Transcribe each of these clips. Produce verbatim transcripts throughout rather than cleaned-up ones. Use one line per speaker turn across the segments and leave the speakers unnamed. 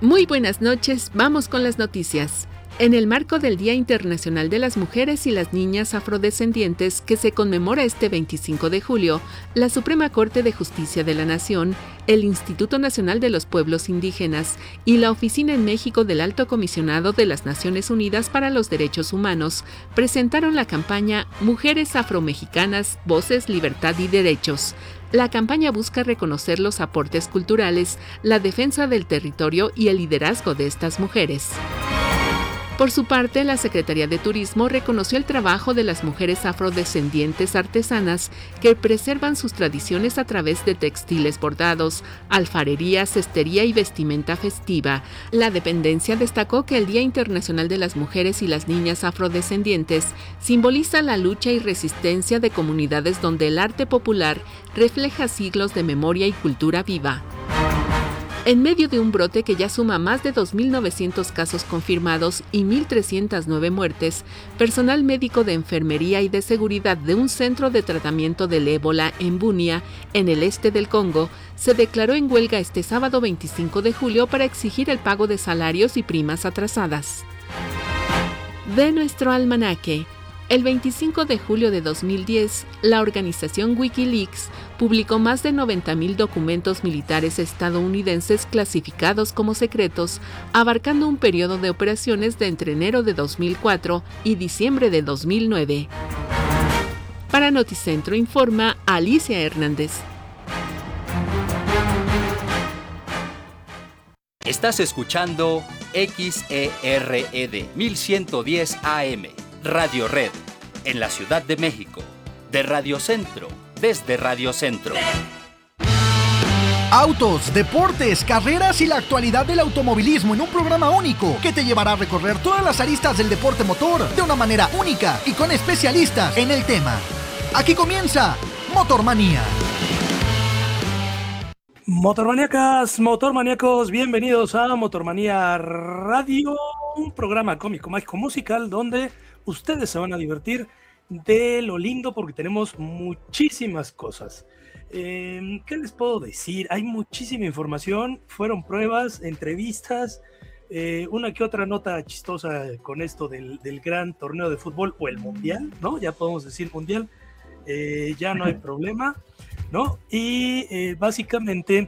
Muy buenas noches, vamos con las noticias. En el marco del Día Internacional de las Mujeres y las Niñas Afrodescendientes, que se conmemora este veinticinco de julio, la Suprema Corte de Justicia de la Nación, el Instituto Nacional de los Pueblos Indígenas y la Oficina en México del Alto Comisionado de las Naciones Unidas para los Derechos Humanos presentaron la campaña Mujeres Afromexicanas, Voces, Libertad y Derechos. La campaña busca reconocer los aportes culturales, la defensa del territorio y el liderazgo de estas mujeres. Por su parte, la Secretaría de Turismo reconoció el trabajo de las mujeres afrodescendientes artesanas que preservan sus tradiciones a través de textiles bordados, alfarería, cestería y vestimenta festiva. La dependencia destacó que el Día Internacional de las Mujeres y las Niñas Afrodescendientes simboliza la lucha y resistencia de comunidades donde el arte popular refleja siglos de memoria y cultura viva. En medio de un brote que ya suma más de dos mil novecientos casos confirmados y mil trescientas nueve muertes, personal médico de enfermería y de seguridad de un centro de tratamiento del ébola en Bunia, en el este del Congo, se declaró en huelga este sábado veinticinco de julio para exigir el pago de salarios y primas atrasadas. De nuestro almanaque. El veinticinco de julio de dos mil diez, la organización Wikileaks publicó más de noventa mil documentos militares estadounidenses clasificados como secretos, abarcando un periodo de operaciones de entre enero de dos mil cuatro y diciembre de dos mil nueve. Para Noticentro informa Alicia Hernández.
Estás escuchando X E R E D mil ciento diez A M. Radio Red, en la Ciudad de México, de Radio Centro, desde Radio Centro.
Autos, deportes, carreras y la actualidad del automovilismo en un programa único que te llevará a recorrer todas las aristas del deporte motor de una manera única y con especialistas en el tema. Aquí comienza Motormanía.
Motormaníacas, motormaníacos, bienvenidos a Motormanía Radio, un programa cómico, mágico, musical donde ustedes se van a divertir de lo lindo porque tenemos muchísimas cosas. Eh, ¿Qué les puedo decir? Hay muchísima información, fueron pruebas, entrevistas, eh, una que otra nota chistosa con esto del, del gran torneo de fútbol o el mundial, ¿no? Ya podemos decir mundial, eh, ya no hay problema, ¿no? Y eh, básicamente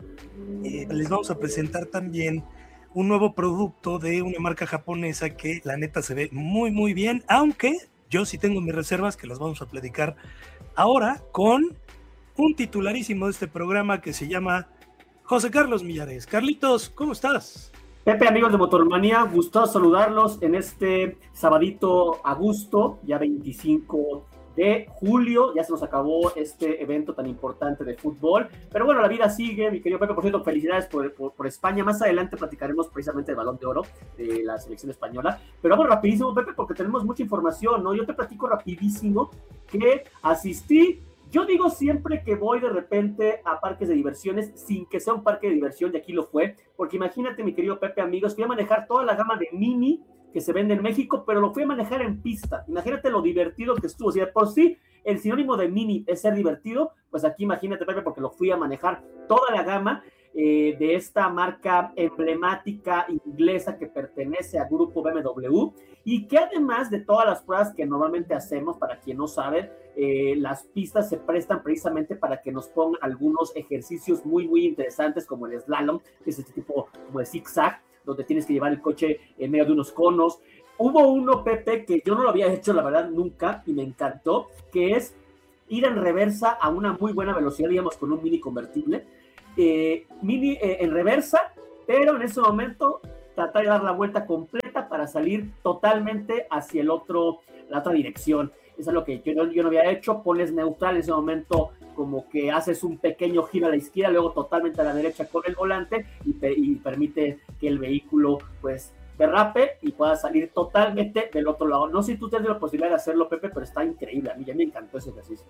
eh, les vamos a presentar también un nuevo producto de una marca japonesa que la neta se ve muy muy bien, aunque yo sí tengo mis reservas que las vamos a platicar ahora con un titularísimo de este programa que se llama José Carlos Millares. Carlitos, ¿cómo estás?
Pepe, amigos de Motormanía, gustoso saludarlos en este sabadito a gusto, ya veinticinco de julio, ya se nos acabó este evento tan importante de fútbol, pero bueno, la vida sigue, mi querido Pepe. Por cierto, felicidades por, por, por España. Más adelante platicaremos precisamente del Balón de Oro de la selección española, pero vamos rapidísimo, Pepe, porque tenemos mucha información, ¿no? Yo te platico rapidísimo que asistí. Yo digo siempre que voy de repente a parques de diversiones, sin que sea un parque de diversión, y aquí lo fue, porque imagínate, mi querido Pepe, amigos, fui a manejar toda la gama de Mini que se vende en México, pero lo fui a manejar en pista. Imagínate lo divertido que estuvo. O sea, por sí, el sinónimo de Mini es ser divertido, pues aquí imagínate, Pepe, porque lo fui a manejar toda la gama eh, de esta marca emblemática inglesa que pertenece al grupo B M W, y que además de todas las pruebas que normalmente hacemos, para quien no sabe, eh, las pistas se prestan precisamente para que nos pongan algunos ejercicios muy, muy interesantes, como el slalom, que es este tipo como de zigzag, donde tienes que llevar el coche en medio de unos conos. Hubo uno, Pepe, que yo no lo había hecho, la verdad, nunca, y me encantó, que es ir en reversa a una muy buena velocidad, digamos, con un mini convertible, eh, mini eh, en reversa, pero en ese momento tratar de dar la vuelta completa para salir totalmente hacia el otro, la otra dirección. Eso es lo que yo no, yo no había hecho. Pones neutral en ese momento, como que haces un pequeño giro a la izquierda, luego totalmente a la derecha con el volante, y, pe- y permite que el vehículo pues derrape y pueda salir totalmente del otro lado. No sé si tú tienes la posibilidad de hacerlo, Pepe, pero está increíble. A mí ya me encantó ese ejercicio.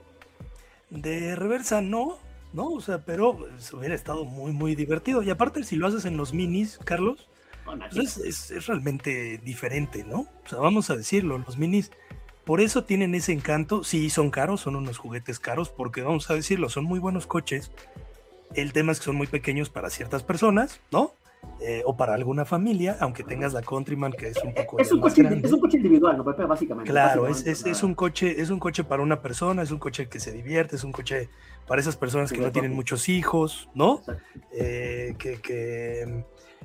De reversa no, ¿no? O sea, pero pues, hubiera estado muy muy divertido. Y aparte, si lo haces en los minis, Carlos,
Oh,
pues es, es, es realmente diferente, ¿no? O sea, vamos a decirlo, los minis por eso tienen ese encanto. Sí, son caros, son unos juguetes caros, porque vamos a decirlo, son muy buenos coches. El tema es que son muy pequeños para ciertas personas, ¿no? eh, o para alguna familia, aunque tengas la Countryman, que es un poco
es un
más
coche,
grande.
Es un coche individual, ¿no, Pepe? Básicamente.
Claro,
básicamente,
es, es, es, un coche, es un coche para una persona, es un coche que se divierte, es un coche para esas personas
sí,
que no
sí,
tienen
sí.
muchos hijos, ¿no? Eh, que, que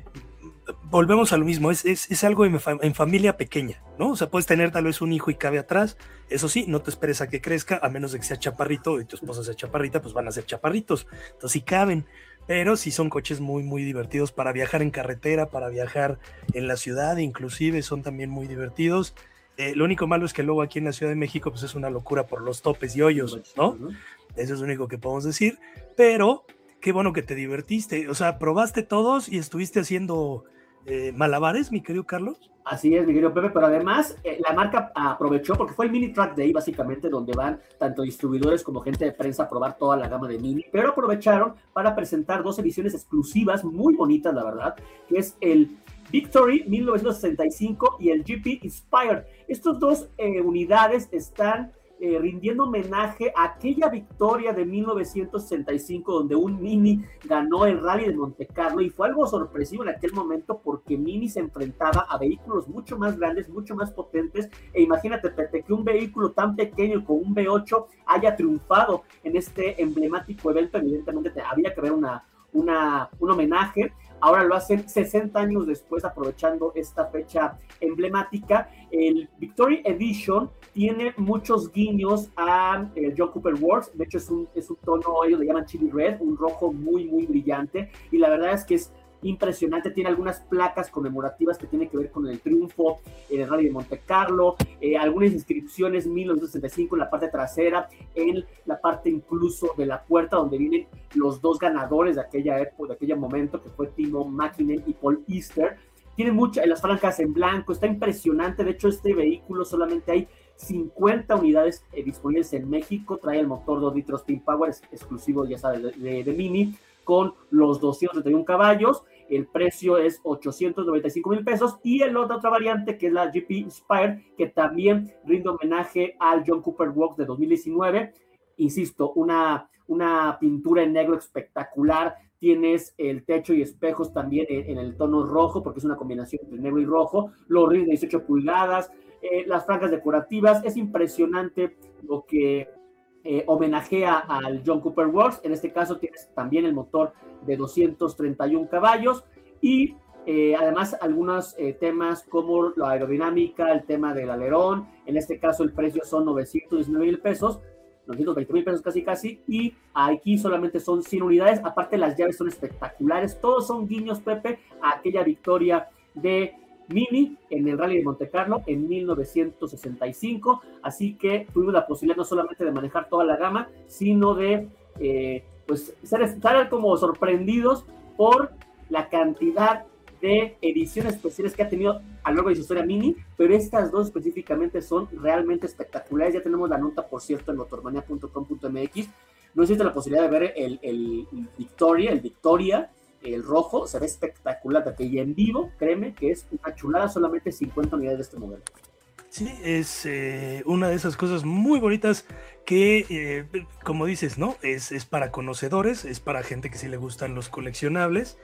volvemos a lo mismo, es, es, es algo en, en familia pequeña, ¿no? O sea, puedes tener tal vez un hijo y cabe atrás, eso sí, no te esperes a que crezca, a menos de que sea chaparrito y tu esposa sea chaparrita, pues van a ser chaparritos, entonces sí caben, pero sí son coches muy, muy divertidos para viajar en carretera, para viajar en la ciudad, inclusive son también muy divertidos. Eh, lo único malo es que luego aquí en la Ciudad de México pues es una locura por los topes y hoyos, ¿no? Eso es lo único que podemos decir, pero qué bueno que te divertiste, o sea, probaste todos y estuviste haciendo eh, malabares, mi querido Carlos.
Así es, mi querido Pepe, pero además eh, la marca aprovechó, porque fue el Mini Track Day básicamente, donde van tanto distribuidores como gente de prensa a probar toda la gama de Mini, pero aprovecharon para presentar dos ediciones exclusivas muy bonitas, la verdad, que es el Victory mil novecientos sesenta y cinco y el G P Inspired. Estos dos eh, unidades están eh, rindiendo homenaje a aquella victoria de mil novecientos sesenta y cinco donde un Mini ganó el Rally de Monte Carlo, y fue algo sorpresivo en aquel momento porque Mini se enfrentaba a vehículos mucho más grandes, mucho más potentes, e imagínate, Pepe, que un vehículo tan pequeño como un V ocho haya triunfado en este emblemático evento. Evidentemente había que ver una, una, un homenaje. Ahora lo hacen sesenta años después, aprovechando esta fecha emblemática. El Victory Edition tiene muchos guiños a eh, John Cooper Works. De hecho, es un, es un tono, ellos le llaman chili red, un rojo muy, muy brillante. Y la verdad es que es impresionante. Tiene algunas placas conmemorativas que tienen que ver con el triunfo en el Rally de Monte Carlo, eh, algunas inscripciones mil novecientos sesenta y cinco en la parte trasera, en la parte incluso de la puerta donde vienen los dos ganadores de aquella época, de aquel momento, que fue Timo Mäkinen y Paul Easter. Tiene muchas, las franjas en blanco, está impresionante. De hecho, este vehículo solamente hay cincuenta unidades eh, disponibles en México. Trae el motor dos litros Steam Power, es exclusivo, ya sabes, de, de, de Mini, con los doscientos treinta y uno caballos. El precio es ochocientos noventa y cinco mil pesos, y el otra, otra variante, que es la G P Inspired, que también rinde homenaje al John Cooper Works de dos mil diecinueve. Insisto, una, una pintura en negro espectacular. Tienes el techo y espejos también en, en el tono rojo, porque es una combinación entre negro y rojo. Los rines de dieciocho pulgadas, eh, las franjas decorativas. Es impresionante lo que eh, homenajea al John Cooper Works. En este caso tienes también el motor de doscientos treinta y uno caballos, y eh, además algunos eh, temas como la aerodinámica, el tema del alerón. En este caso el precio son novecientos diecinueve mil pesos, novecientos veinte mil pesos casi casi, y aquí solamente son cien unidades. Aparte, las llaves son espectaculares, todos son guiños, Pepe, a aquella victoria de Mini en el Rally de Monte Carlo en mil novecientos sesenta y cinco, así que tuvimos la posibilidad no solamente de manejar toda la gama, sino de eh, pues ser, estar como sorprendidos por la cantidad de ediciones especiales que ha tenido a lo largo de su historia Mini, pero estas dos específicamente son realmente espectaculares. Ya tenemos la nota, por cierto, en motormania punto com punto m x. No existe la posibilidad de ver el, el Victoria, el Victoria, el rojo, se ve espectacular, y en vivo, créeme que es una chulada. Solamente cincuenta unidades de este modelo.
Sí, es eh, una de esas cosas muy bonitas que, eh, como dices, ¿no? Es, es para conocedores, es para gente que sí le gustan los coleccionables.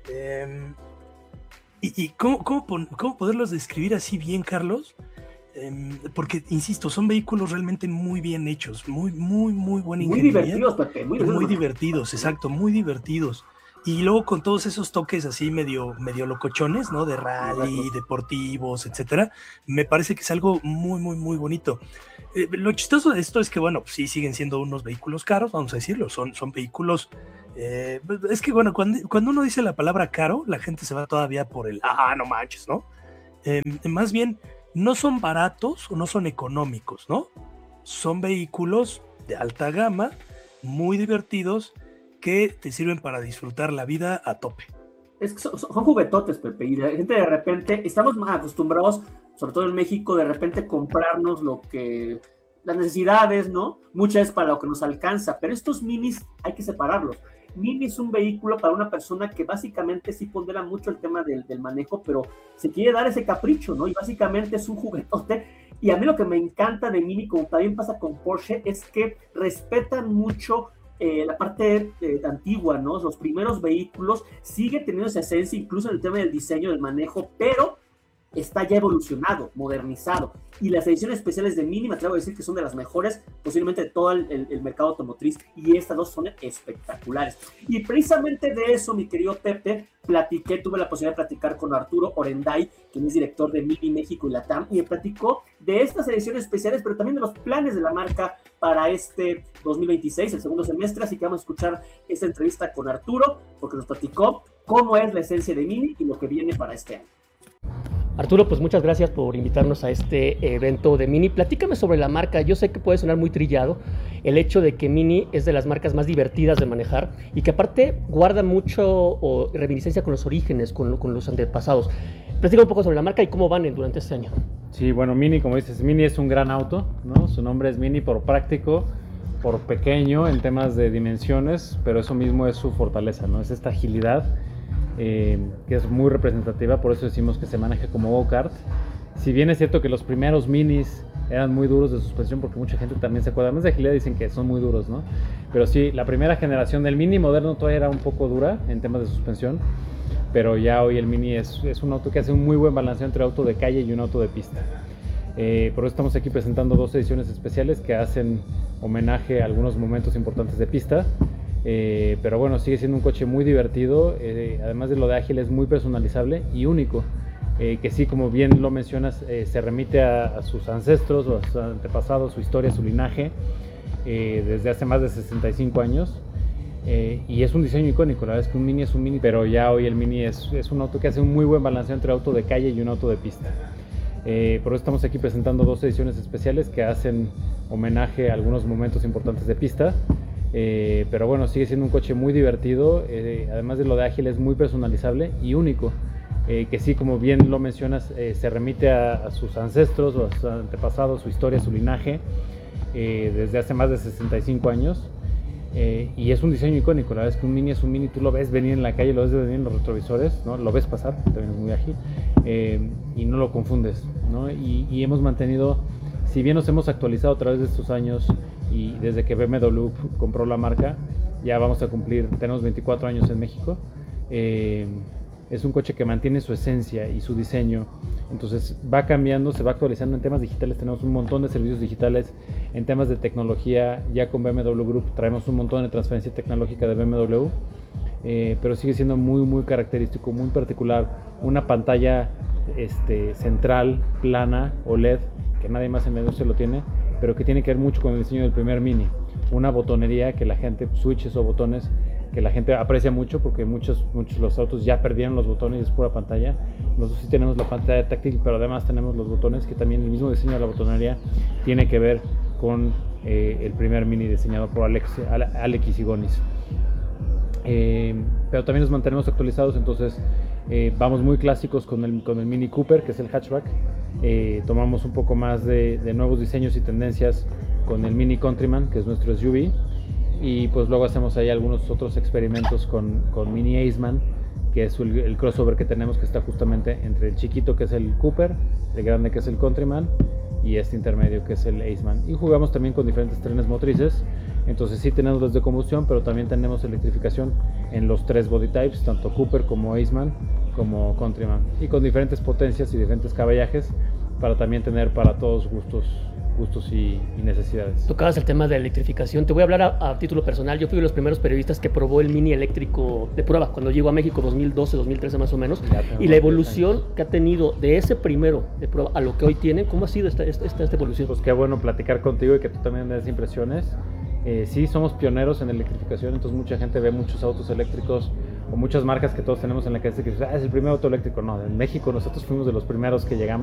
Eh, ¿Y, y cómo, cómo, cómo poderlos describir así bien, Carlos? Eh, porque, insisto, son vehículos realmente muy bien hechos, muy, muy, muy buena
muy
ingeniería.
Divertidos, Pepe, muy divertidos,
muy divertidos, exacto, muy divertidos. Y luego con todos esos toques así medio, medio locochones, ¿no? De rally, deportivos, etcétera. Me parece que es algo muy, muy, muy bonito. Eh, lo chistoso de esto es que, bueno, sí siguen siendo unos vehículos caros, vamos a decirlo. Son, son vehículos... Eh, es que, bueno, cuando, cuando uno dice la palabra caro, la gente se va todavía por el, ah, no manches, ¿no? Eh, más bien, no son baratos o no son económicos, ¿no? Son vehículos de alta gama, muy divertidos, que te sirven para disfrutar la vida a tope.
Es que son, son juguetotes, Pepe, y la gente de repente, estamos más acostumbrados, sobre todo en México, de repente comprarnos lo que, las necesidades, ¿no? Muchas veces para lo que nos alcanza, pero estos Minis hay que separarlos. Mini es un vehículo para una persona que básicamente sí pondera mucho el tema del, del manejo, pero se quiere dar ese capricho, ¿no? Y básicamente es un juguetote. Y a mí lo que me encanta de Mini, como también pasa con Porsche, es que respetan mucho eh, la parte eh, antigua, ¿no? Los primeros vehículos sigue teniendo esa esencia, incluso en el tema del diseño, del manejo, pero está ya evolucionado, modernizado. Y las ediciones especiales de Mini, me atrevo a decir que son de las mejores, posiblemente de todo el, el, el mercado automotriz, y estas dos son espectaculares. Y precisamente de eso, mi querido Pepe, platiqué, tuve la posibilidad de platicar con Arturo Orenday, quien es director de Mini México y Latam, y me platicó de estas ediciones especiales, pero también de los planes de la marca para este dos mil veintiséis, el segundo semestre. Así que vamos a escuchar esta entrevista con Arturo, porque nos platicó cómo es la esencia de Mini y lo que viene para este año.
Arturo, pues muchas gracias por invitarnos a este evento de Mini. Platícame sobre la marca. Yo sé que puede sonar muy trillado el hecho de que Mini es de las marcas más divertidas de manejar y que aparte guarda mucho o, reminiscencia con los orígenes, con, con los antepasados. Platícame un poco sobre la marca y cómo van durante este año.
Sí, bueno, Mini, como dices, Mini es un gran auto, ¿no? Su nombre es Mini por práctico, por pequeño en temas de dimensiones, pero eso mismo es su fortaleza, ¿no? Es esta agilidad. Eh, que es muy representativa, por eso decimos que se maneja como go-kart. Si bien es cierto que los primeros Minis eran muy duros de suspensión, porque mucha gente también se acuerda, además de agilidad dicen que son muy duros, ¿no? Pero sí, la primera generación del Mini moderno todavía era un poco dura en temas de suspensión, pero ya hoy el Mini es, es un auto que hace un muy buen balanceo entre auto de calle y un auto de pista. Eh, por eso estamos aquí presentando dos ediciones especiales que hacen homenaje a algunos momentos importantes de pista. Eh, pero bueno, sigue siendo un coche muy divertido, eh, además de lo de ágil es muy personalizable y único, eh, que sí, como bien lo mencionas, eh, se remite a, a sus ancestros o a sus antepasados, su historia, su linaje, eh, desde hace más de sesenta y cinco años, eh, y es un diseño icónico. La verdad es que un Mini es un Mini, pero ya hoy el Mini es, es un auto que hace un muy buen balanceo entre auto de calle y un auto de pista. Eh, por eso estamos aquí presentando dos ediciones especiales que hacen homenaje a algunos momentos importantes de pista. Eh, pero bueno, sigue siendo un coche muy divertido, eh, además de lo de ágil es muy personalizable y único, eh, que sí, como bien lo mencionas, eh, se remite a, a sus ancestros o a sus antepasados, su historia, su linaje, eh, desde hace más de sesenta y cinco años, eh, y es un diseño icónico. La verdad es que un Mini es un Mini, tú lo ves venir en la calle, lo ves venir en los retrovisores, ¿no? Lo ves pasar, también es muy ágil, eh, y no lo confundes, ¿no? Y, y hemos mantenido, si bien nos hemos actualizado a través de estos años, y desde que B M W compró la marca, ya vamos a cumplir, tenemos veinticuatro años en México, eh, es un coche que mantiene su esencia y su diseño, entonces va cambiando, se va actualizando en temas digitales, tenemos un montón de servicios digitales, en temas de tecnología, ya con B M W Group traemos un montón de transferencia tecnológica de B M W, eh, pero sigue siendo muy muy característico, muy particular, una pantalla este, central, plana, O L E D, que nadie más en la industria lo tiene, pero que tiene que ver mucho con el diseño del primer Mini. Una botonería que la gente, switches o botones, que la gente aprecia mucho, porque muchos, muchos los autos ya perdieron los botones y es pura pantalla. Nosotros sí tenemos la pantalla táctil, pero además tenemos los botones, que también el mismo diseño de la botonería tiene que ver con eh, el primer Mini diseñado por Alex, Alex Igonis. Eh, pero también nos mantenemos actualizados, entonces eh, vamos muy clásicos con el, con el Mini Cooper, que es el hatchback. Eh, tomamos un poco más de, de nuevos diseños y tendencias con el Mini Countryman, que es nuestro S U V, y pues luego hacemos ahí algunos otros experimentos con, con Mini Aceman, que es el, el crossover que tenemos, que está justamente entre el chiquito, que es el Cooper, el grande, que es el Countryman, y este intermedio, que es el Aceman. Y jugamos también con diferentes trenes motrices, entonces sí tenemos los de combustión, pero también tenemos electrificación en los tres body types, tanto Cooper como Aceman como Countryman, y con diferentes potencias y diferentes caballajes, para también tener para todos gustos, gustos y, y necesidades.
Tocabas el tema de electrificación. Te voy a hablar a, a título personal. Yo fui de los primeros periodistas que probó el Mini eléctrico de prueba cuando llegó a México, dos mil doce, dos mil trece más o menos, y la evolución que ha tenido de ese primero de prueba a lo que hoy tiene. ¿Cómo ha sido esta, esta, esta, esta evolución?
Pues qué bueno platicar contigo y que tú también des impresiones. Eh, sí, somos pioneros en electrificación, entonces mucha gente ve muchos autos eléctricos o muchas marcas que todos tenemos en la cabeza que dicen, ah, es el primer auto eléctrico. No, en México nosotros fuimos de los primeros que llegamos.